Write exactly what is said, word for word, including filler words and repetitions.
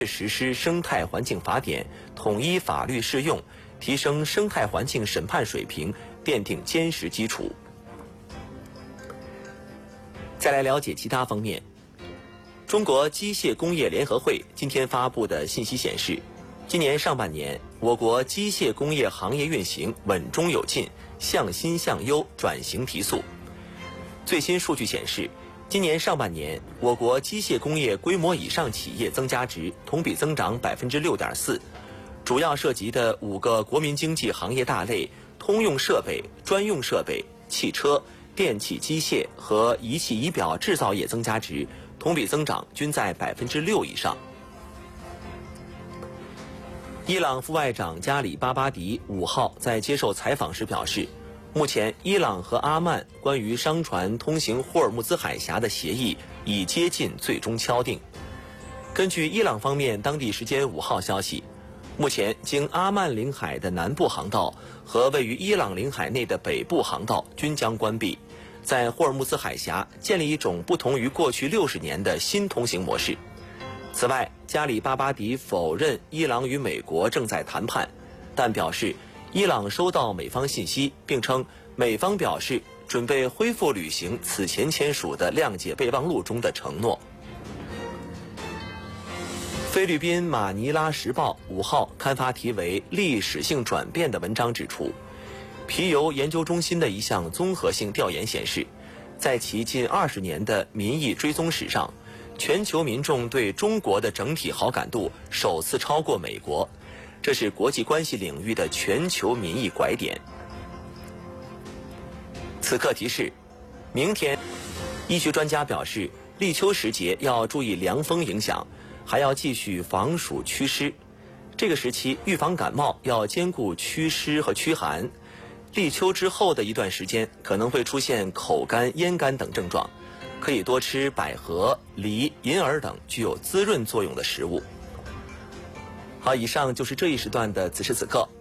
实施生态环境法典，统一法律适用，提升生态环境审判水平，奠定坚实基础。再来了解其他方面。中国机械工业联合会今天发布的信息显示，今年上半年，我国机械工业行业运行稳中有进，向新向优，转型提速。最新数据显示，今年上半年，我国机械工业规模以上企业增加值同比增长 百分之六点四， 主要涉及的五个国民经济行业大类——通用设备、专用设备、汽车、电气机械和仪器仪表制造业增加值同比增长均在 百分之六 以上。伊朗副外长加里巴巴迪五号在接受采访时表示，目前伊朗和阿曼关于商船通行霍尔木兹海峡的协议已接近最终敲定。根据伊朗方面当地时间五号消息，目前经阿曼领海的南部航道和位于伊朗领海内的北部航道均将关闭，在霍尔木兹海峡建立一种不同于过去六十年的新通行模式。此外，加里巴巴迪否认伊朗与美国正在谈判，但表示伊朗收到美方信息，并称美方表示准备恢复履行此前签署的谅解备忘录中的承诺。菲律宾马尼拉时报五号刊发题为历史性转变的文章指出，皮尤研究中心的一项综合性调研显示，在其近二十年的民意追踪史上，全球民众对中国的整体好感度首次超过美国，这是国际关系领域的全球民意拐点。此刻提示：明天，医学专家表示，立秋时节要注意凉风影响，还要继续防暑驱湿。这个时期预防感冒要兼顾祛湿和驱寒。立秋之后的一段时间可能会出现口干、咽干等症状，可以多吃百合、梨、银耳等具有滋润作用的食物。好，以上就是这一时段的此时此刻。